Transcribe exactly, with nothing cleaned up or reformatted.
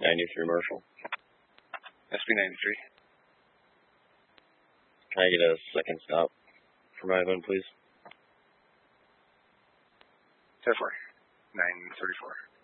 ninety-three Marshall. S P ninety-three. Can I get a second stop for my event, please? ten four. nine thirty-four.